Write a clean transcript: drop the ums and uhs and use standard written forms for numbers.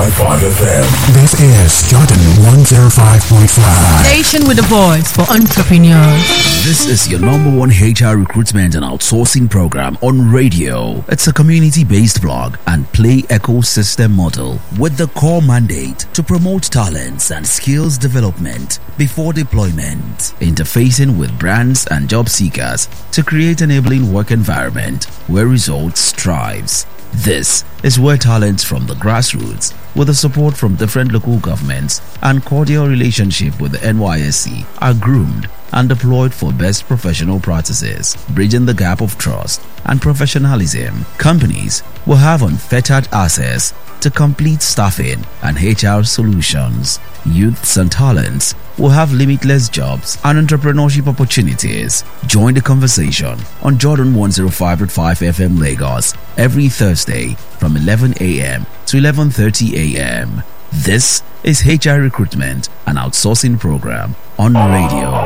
FM. This is Jordan 105.5. Station with a voice for entrepreneurs. This is your number one HR recruitment and outsourcing program on radio. It's a community-based blog and play ecosystem model with the core mandate to promote talents and skills development before deployment, interfacing with brands and job seekers to create an enabling work environment where results thrives. This is where talents from the grassroots, with the support from different local governments and cordial relationship with the NYSC, are groomed and deployed for best professional practices, bridging the gap of trust and professionalism. Companies will have unfettered access to complete staffing and HR solutions. Youths and talents will have limitless jobs and entrepreneurship opportunities. Join the conversation on Jordan 105.5 FM Lagos every Thursday from 11 a.m. to 11:30 a.m. This is HR Recruitment and Outsourcing Program on radio.